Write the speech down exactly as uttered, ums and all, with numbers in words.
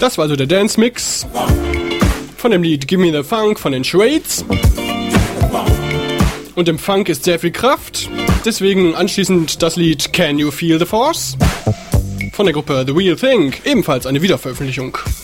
Das war also der Dance-Mix von dem Lied Gimme the Funk von den Shades. Und im Funk ist sehr viel Kraft, deswegen anschließend das Lied Can You Feel the Force von der Gruppe The Real Thing, ebenfalls eine Wiederveröffentlichung.